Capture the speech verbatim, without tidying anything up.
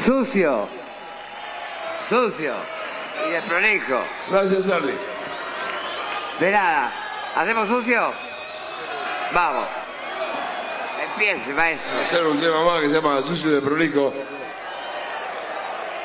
Sucio. Sucio. Y desprolijo. Gracias, Charlie. De nada. ¿Hacemos sucio? Vamos. Empiece, maestro. Hacer un tema más que se llama Sucio de Prolijo.